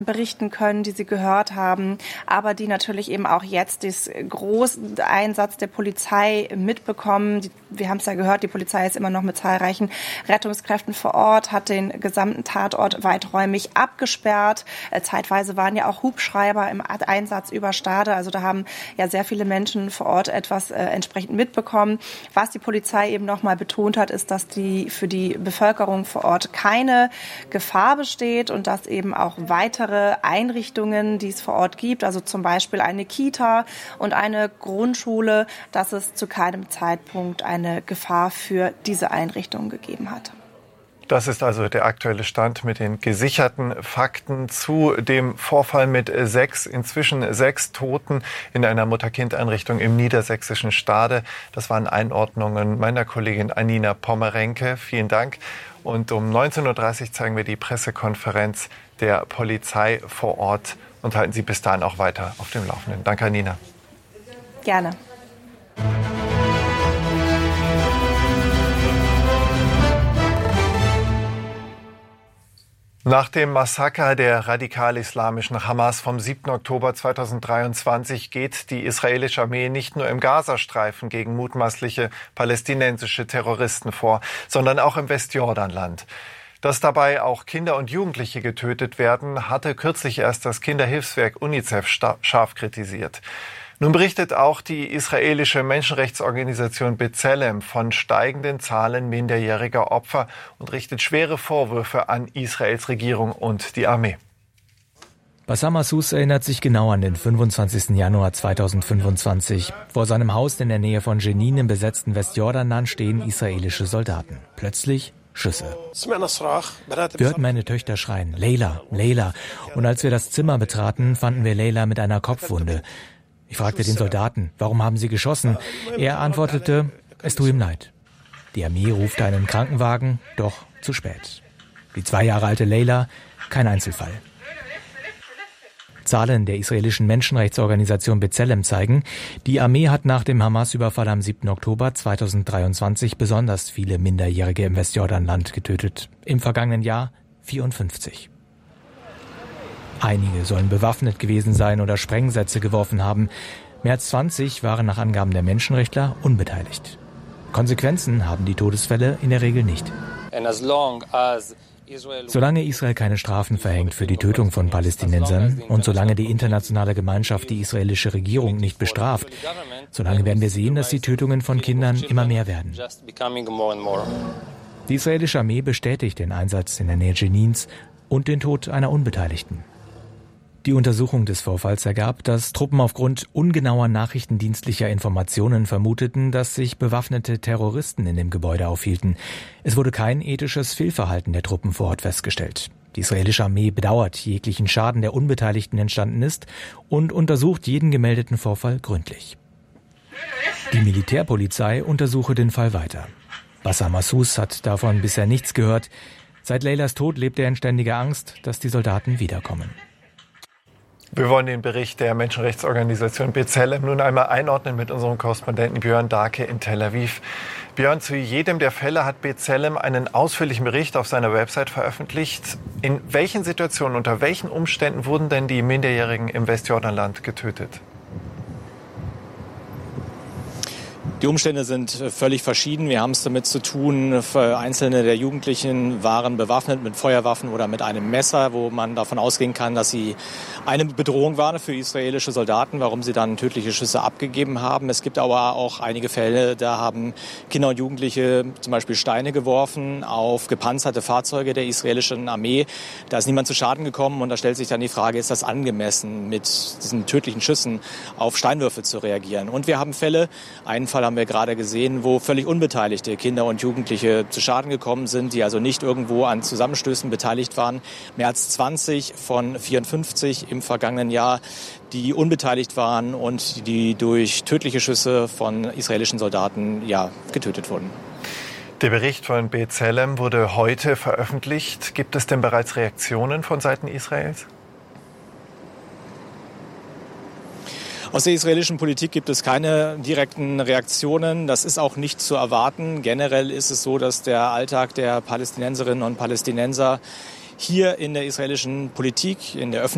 berichten können, die sie gehört haben, aber die natürlich eben auch jetzt den großen Einsatz der Polizei mitbekommen. Wir haben es ja gehört, die Polizei ist immer noch mit zahlreichen Rettungskräften vor Ort, hat den gesamten Tatort weiträumig abgesperrt. Zeitweise waren ja auch Hubschrauber im Einsatz über Stade. Also da haben ja sehr viele Menschen vor Ort etwas entsprechend mitbekommen. Was die Polizei eben noch mal betont hat, ist, dass für die Bevölkerung vor Ort keine Gefahr besteht und dass eben auch weitere Einrichtungen, die es vor Ort gibt, also zum Beispiel eine Kita und eine Grundschule, dass es zu keinem Zeitpunkt eine Gefahr für diese Einrichtungen gegeben hat. Das ist also der aktuelle Stand mit den gesicherten Fakten zu dem Vorfall mit inzwischen sechs Toten in einer Mutter-Kind-Einrichtung im niedersächsischen Stade. Das waren Einordnungen meiner Kollegin Anina Pommerenke. Vielen Dank. Und um 19.30 Uhr zeigen wir die Pressekonferenz der Polizei vor Ort und halten Sie bis dahin auch weiter auf dem Laufenden. Danke, Anina. Gerne. Nach dem Massaker der radikal-islamischen Hamas vom 7. Oktober 2023 geht die israelische Armee nicht nur im Gazastreifen gegen mutmaßliche palästinensische Terroristen vor, sondern auch im Westjordanland. Dass dabei auch Kinder und Jugendliche getötet werden, hatte kürzlich erst das Kinderhilfswerk UNICEF scharf kritisiert. Nun berichtet auch die israelische Menschenrechtsorganisation B'Tselem von steigenden Zahlen minderjähriger Opfer und richtet schwere Vorwürfe an Israels Regierung und die Armee. Bassam Massoud erinnert sich genau an den 25. Januar 2025. Vor seinem Haus in der Nähe von Jenin im besetzten Westjordanland stehen israelische Soldaten. Plötzlich Schüsse. Wir hörten meine Töchter schreien, Leila, Leila. Und als wir das Zimmer betraten, fanden wir Leila mit einer Kopfwunde. Ich fragte den Soldaten, warum haben Sie geschossen? Er antwortete, es tut ihm leid. Die Armee ruft einen Krankenwagen, doch zu spät. Die 2 Jahre alte Leila, kein Einzelfall. Zahlen der israelischen Menschenrechtsorganisation B'Tselem zeigen, die Armee hat nach dem Hamas-Überfall am 7. Oktober 2023 besonders viele Minderjährige im Westjordanland getötet. Im vergangenen Jahr 54. Einige sollen bewaffnet gewesen sein oder Sprengsätze geworfen haben. Mehr als 20 waren nach Angaben der Menschenrechtler unbeteiligt. Konsequenzen haben die Todesfälle in der Regel nicht. Solange Israel keine Strafen verhängt für die Tötung von Palästinensern und solange die internationale Gemeinschaft die israelische Regierung nicht bestraft, solange werden wir sehen, dass die Tötungen von Kindern immer mehr werden. Die israelische Armee bestätigt den Einsatz in der Nähe Jenins und den Tod einer Unbeteiligten. Die Untersuchung des Vorfalls ergab, dass Truppen aufgrund ungenauer nachrichtendienstlicher Informationen vermuteten, dass sich bewaffnete Terroristen in dem Gebäude aufhielten. Es wurde kein ethisches Fehlverhalten der Truppen vor Ort festgestellt. Die israelische Armee bedauert jeglichen Schaden, der Unbeteiligten entstanden ist, und untersucht jeden gemeldeten Vorfall gründlich. Die Militärpolizei untersuche den Fall weiter. Bassam Massoud hat davon bisher nichts gehört. Seit Leilas Tod lebt er in ständiger Angst, dass die Soldaten wiederkommen. Wir wollen den Bericht der Menschenrechtsorganisation B'Tselem nun einmal einordnen mit unserem Korrespondenten Björn Dahlke in Tel Aviv. Björn, zu jedem der Fälle hat B'Tselem einen ausführlichen Bericht auf seiner Website veröffentlicht. In welchen Situationen, unter welchen Umständen wurden denn die Minderjährigen im Westjordanland getötet? Die Umstände sind völlig verschieden. Wir haben es damit zu tun, einzelne der Jugendlichen waren bewaffnet mit Feuerwaffen oder mit einem Messer, wo man davon ausgehen kann, dass sie eine Bedrohung waren für israelische Soldaten, warum sie dann tödliche Schüsse abgegeben haben. Es gibt aber auch einige Fälle, da haben Kinder und Jugendliche zum Beispiel Steine geworfen auf gepanzerte Fahrzeuge der israelischen Armee. Da ist niemand zu Schaden gekommen und da stellt sich dann die Frage, ist das angemessen, mit diesen tödlichen Schüssen auf Steinwürfe zu reagieren? Und wir haben Fälle, einen Fall haben wir gerade gesehen, wo völlig unbeteiligte Kinder und Jugendliche zu Schaden gekommen sind, die also nicht irgendwo an Zusammenstößen beteiligt waren. Mehr als 20 von 54 im vergangenen Jahr, die unbeteiligt waren und die durch tödliche Schüsse von israelischen Soldaten getötet wurden. Der Bericht von B'Tselem wurde heute veröffentlicht. Gibt es denn bereits Reaktionen von Seiten Israels? Aus der israelischen Politik gibt es keine direkten Reaktionen. Das ist auch nicht zu erwarten. Generell ist es so, dass der Alltag der Palästinenserinnen und Palästinenser hier in der israelischen Politik, in der Öffentlichkeit,